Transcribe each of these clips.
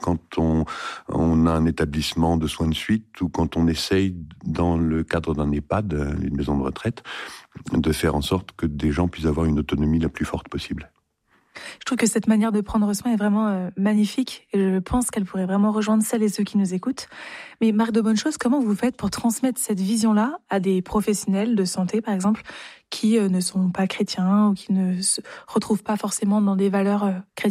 quand on a un établissement de soins de suite ou quand on essaye, dans le cadre d'un EHPAD, une maison de retraite, de faire en sorte que des gens puissent avoir une autonomie la plus forte possible. Je trouve que cette manière de prendre soin est vraiment magnifique et je pense qu'elle pourrait vraiment rejoindre celles et ceux qui nous écoutent. Mais Marc de Bonnechose, comment vous faites pour transmettre cette vision-là à des professionnels de santé, par exemple, qui ne sont pas chrétiens ou qui ne se retrouvent pas forcément dans des valeurs chrétiennes ?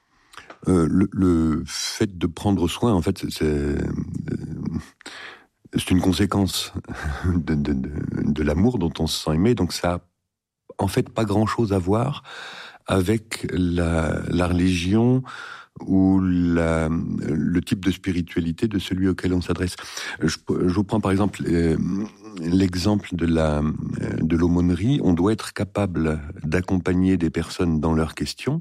Le fait de prendre soin, en fait, c'est une conséquence de l'amour dont on se sent aimé, donc ça a en fait pas grand-chose à voir avec la religion ou le type de spiritualité de celui auquel on s'adresse. Je vous prends par exemple l'exemple de l'aumônerie. On doit être capable d'accompagner des personnes dans leurs questions,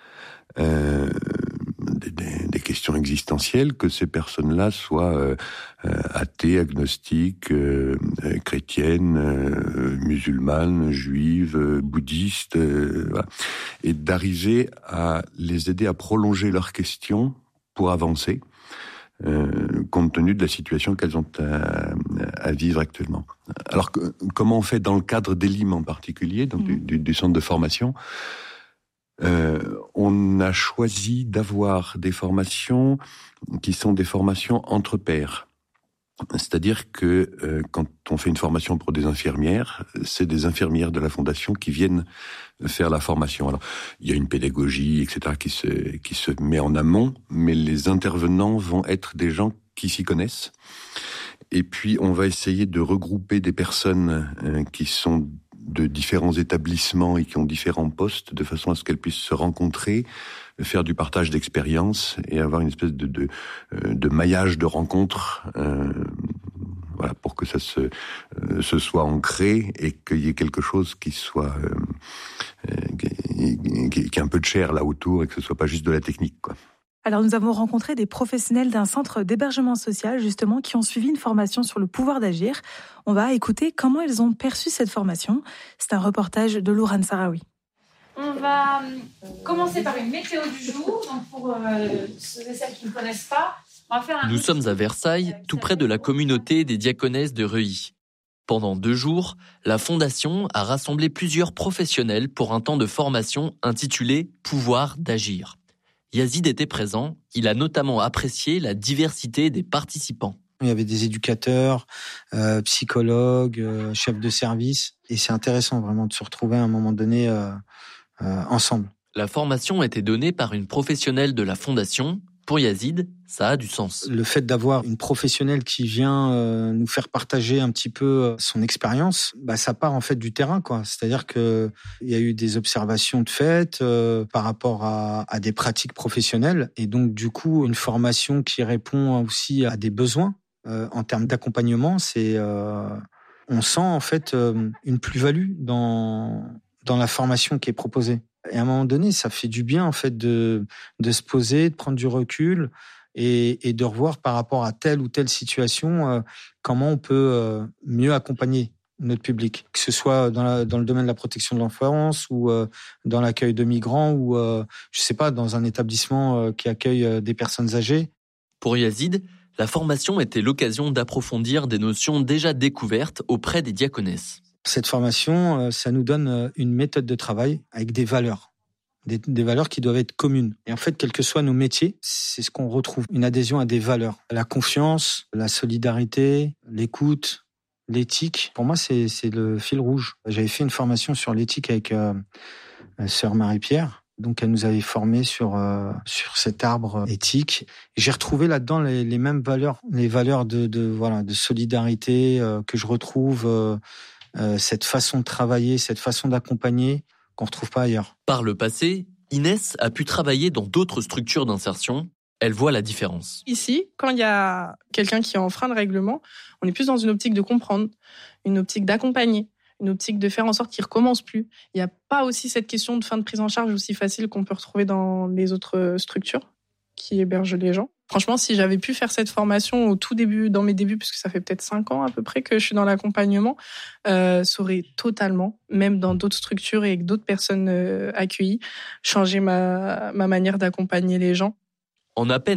des questions existentielles, que ces personnes-là soient athées, agnostiques, chrétiennes, musulmanes, juives, bouddhistes, voilà. Et d'arriver à les aider à prolonger leurs questions pour avancer, compte tenu de la situation qu'elles ont à vivre actuellement. Alors, comment on fait dans le cadre d'Elim en particulier, donc du centre de formation ? On a choisi d'avoir des formations qui sont des formations entre pairs. C'est-à-dire que quand on fait une formation pour des infirmières, c'est des infirmières de la Fondation qui viennent faire la formation. Alors, il y a une pédagogie, etc., qui se met en amont, mais les intervenants vont être des gens qui s'y connaissent. Et puis, on va essayer de regrouper des personnes qui sont de différents établissements et qui ont différents postes, de façon à ce qu'elles puissent se rencontrer, faire du partage d'expériences et avoir une espèce de maillage de rencontres, voilà, pour que ça se soit ancré et qu'il y ait quelque chose qui soit qui ait un peu de chair là autour et que ce soit pas juste de la technique, quoi. Alors nous avons rencontré des professionnels d'un centre d'hébergement social justement qui ont suivi une formation sur le pouvoir d'agir. On va écouter comment ils ont perçu cette formation. C'est un reportage de Lourane Sarawi. On va commencer par une météo du jour. Donc pour ceux et celles qui ne connaissent pas, on va faire Nous sommes à Versailles, tout près de la communauté des diaconesses de Reuilly. Pendant 2 jours, la Fondation a rassemblé plusieurs professionnels pour un temps de formation intitulé « Pouvoir d'agir ». Yazid était présent, il a notamment apprécié la diversité des participants. Il y avait des éducateurs, psychologues, chefs de service. Et c'est intéressant vraiment de se retrouver à un moment donné ensemble. La formation était donnée par une professionnelle de la Fondation. Pour Yazid, ça a du sens. Le fait d'avoir une professionnelle qui vient nous faire partager un petit peu son expérience, ça part en fait du terrain, quoi. C'est-à-dire que il y a eu des observations de fait par rapport à des pratiques professionnelles, et donc du coup une formation qui répond aussi à des besoins en termes d'accompagnement. On sent en fait une plus-value dans la formation qui est proposée. Et à un moment donné, ça fait du bien en fait de se poser, de prendre du recul et de revoir par rapport à telle ou telle situation comment on peut mieux accompagner notre public, que ce soit dans le domaine de la protection de l'enfance ou dans l'accueil de migrants ou je sais pas, dans un établissement qui accueille des personnes âgées. Pour Yazid, la formation était l'occasion d'approfondir des notions déjà découvertes auprès des diaconesses. Cette formation, ça nous donne une méthode de travail avec des valeurs. Des valeurs qui doivent être communes. Et en fait, quels que soient nos métiers, c'est ce qu'on retrouve. Une adhésion à des valeurs. La confiance, la solidarité, l'écoute, l'éthique. Pour moi, c'est le fil rouge. J'avais fait une formation sur l'éthique avec sœur Marie-Pierre. Donc, elle nous avait formés sur cet arbre éthique. Et j'ai retrouvé là-dedans les mêmes valeurs. Les valeurs de solidarité que je retrouve, cette façon de travailler, cette façon d'accompagner qu'on ne retrouve pas ailleurs. Par le passé, Inès a pu travailler dans d'autres structures d'insertion. Elle voit la différence. Ici, quand il y a quelqu'un qui enfreint le règlement, on est plus dans une optique de comprendre, une optique d'accompagner, une optique de faire en sorte qu'il ne recommence plus. Il n'y a pas aussi cette question de fin de prise en charge aussi facile qu'on peut retrouver dans les autres structures qui hébergent les gens. Franchement, si j'avais pu faire cette formation au tout début, dans mes débuts, puisque ça fait peut-être 5 ans à peu près que je suis dans l'accompagnement, ça aurait totalement, même dans d'autres structures et avec d'autres personnes accueillies, changé ma manière d'accompagner les gens. En à peine